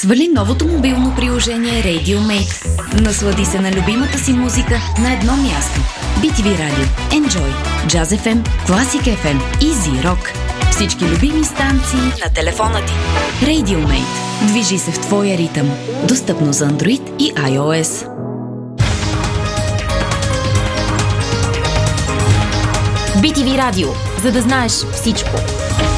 Свали новото мобилно приложение RadioMate. Наслади се на любимата си музика на едно място. BTV Radio, Enjoy, Jazz FM, Classic FM и Z-Rock. Всички любими станции на телефона ти. RadioMate. Движи се в твоя ритъм. Достъпно за Android и iOS. BTV Radio, за да знаеш всичко.